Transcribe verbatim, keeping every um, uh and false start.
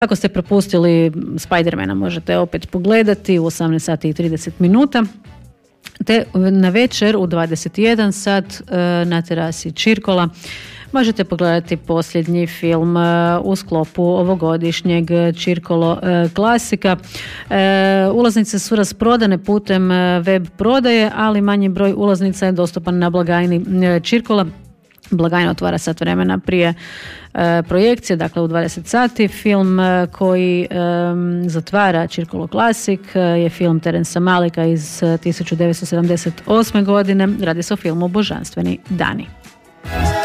Ako ste propustili Spidermana, možete opet pogledati u osamnaest sati i trideset minuta. Te na večer u dvadeset jedan sat na terasi Čirkola možete pogledati posljednji film u sklopu ovogodišnjeg Čirkolo klasika. Ulaznice su rasprodane putem web prodaje, ali manji broj ulaznica je dostupan na blagajni Čirkola. Blagajna otvara sat vremena prije e, projekcije, dakle u dvadeset sati. Film e, koji e, zatvara Čirkolo klasik e, je film Terensa Malika iz tisuću devetsto sedamdeset osme godine. Radi se o filmu Božanstveni dani.